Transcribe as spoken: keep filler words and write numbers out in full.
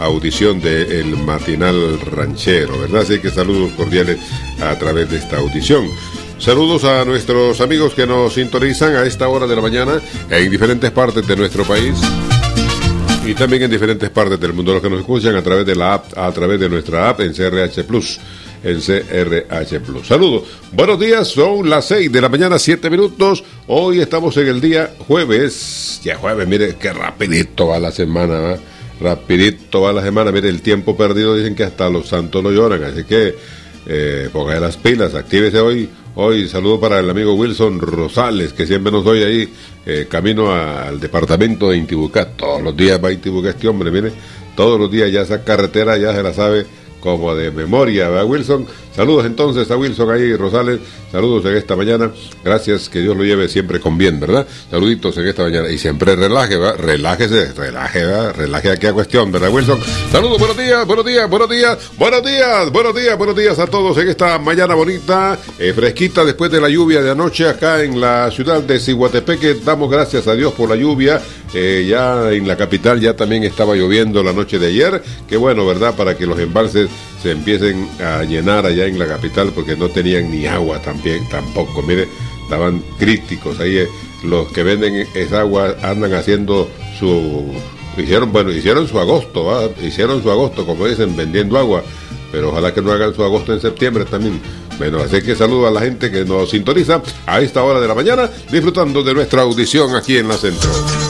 audición del Matinal Ranchero, ¿verdad? Así que saludos cordiales a través de esta audición. Saludos a nuestros amigos que nos sintonizan a esta hora de la mañana en diferentes partes de nuestro país y también en diferentes partes del mundo, los que nos escuchan a través de la app, a través de nuestra app en C R H Plus, en C R H Plus. Saludos, buenos días, son las seis de la mañana, siete minutos. Hoy estamos en el día jueves, ya jueves, mire qué rapidito va la semana, ¿va? Rapidito va la semana, mire el tiempo perdido, dicen que hasta los santos lo lloran, así que eh, ponga las pilas, actívese hoy. Hoy saludo para el amigo Wilson Rosales, que siempre nos doy ahí, eh, camino a, al departamento de Intibucá. Todos los días va a Intibucá este hombre, mire, todos los días ya esa carretera ya se la sabe como de memoria, ¿verdad, Wilson? Saludos entonces a Wilson ahí, Rosales, saludos en esta mañana, gracias, que Dios lo lleve siempre con bien, ¿verdad? Saluditos en esta mañana, y siempre relaje, ¿verdad? Relájese, relaje, ¿verdad? Relaje aquí a cuestión, ¿verdad, Wilson? Saludos, buenos días, buenos días, buenos días, buenos días, buenos días, buenos días a todos en esta mañana bonita, eh, fresquita después de la lluvia de anoche acá en la ciudad de Ciguatepeque. Damos gracias a Dios por la lluvia, eh, ya en la capital ya también estaba lloviendo la noche de ayer, qué bueno, ¿verdad? Para que los embalses se empiecen a llenar allá en la capital, porque no tenían ni agua también, tampoco, mire, estaban críticos ahí, eh, los que venden esa agua andan haciendo su, hicieron, bueno, hicieron su agosto, ¿va? hicieron su agosto, como dicen, vendiendo agua, pero ojalá que no hagan su agosto en septiembre también. Bueno, así que saludo a la gente que nos sintoniza a esta hora de la mañana, disfrutando de nuestra audición aquí en la Centro.